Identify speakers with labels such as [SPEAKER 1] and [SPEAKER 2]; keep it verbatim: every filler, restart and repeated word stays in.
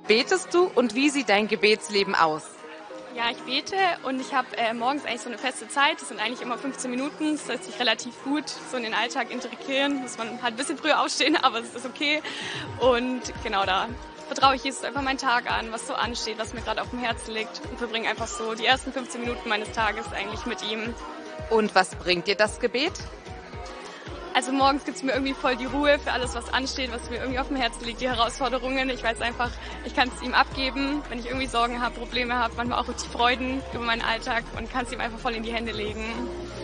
[SPEAKER 1] Betest du und wie sieht dein Gebetsleben aus?
[SPEAKER 2] Ja, ich bete und ich habe äh, morgens eigentlich so eine feste Zeit. Das sind eigentlich immer fünfzehn Minuten. Das lässt sich relativ gut so in den Alltag integrieren. Muss man halt ein bisschen früher aufstehen, aber es ist okay. Und genau, da vertraue ich Jesus einfach meinen Tag an, was so ansteht, was mir gerade auf dem Herzen liegt. Und verbringe einfach so die ersten fünfzehn Minuten meines Tages eigentlich mit ihm.
[SPEAKER 1] Und was bringt dir das Gebet?
[SPEAKER 2] Also morgens gibt es mir irgendwie voll die Ruhe für alles, was ansteht, was mir irgendwie auf dem Herzen liegt, die Herausforderungen. Ich weiß einfach, ich kann es ihm abgeben, wenn ich irgendwie Sorgen habe, Probleme habe, manchmal auch die Freuden über meinen Alltag und kann es ihm einfach voll in die Hände legen.